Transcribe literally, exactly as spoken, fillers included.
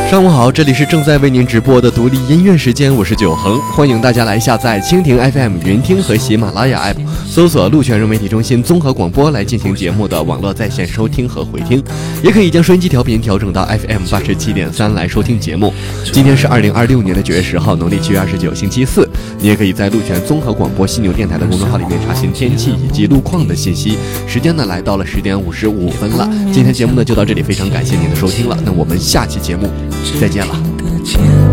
上午好，这里是正在为您直播的独立音乐时间，我是九恒，欢迎大家来下载蜻蜓 F M、云听和喜马拉雅 App， 搜索鹿泉融媒体中心综合广播来进行节目的网络在线收听和回听，也可以将收音机调频调整到 F M 八十七点三来收听节目。今天是二零二六年的九月十号，农历七月二十九，星期四。你也可以在鹿泉综合广播犀牛电台的公众号里面查询天气以及路况的信息。时间呢来到了十点五十五分了，今天节目呢就到这里，非常感谢您的收听了，那我们下期节目再见了。